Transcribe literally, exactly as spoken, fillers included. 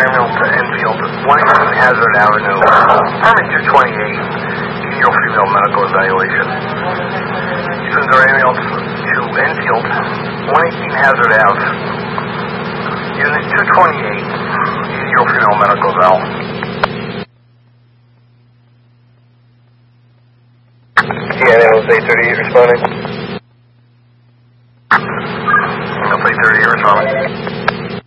ambulance to Enfield, one eighteen Hazard Avenue, permit two twenty-eight, male female medical evaluation. Send our ambulance to Enfield, one eighteen Hazard Ave, unit two twenty-eight, male female medical eval. Yeah, that was eight thirty-eight responding.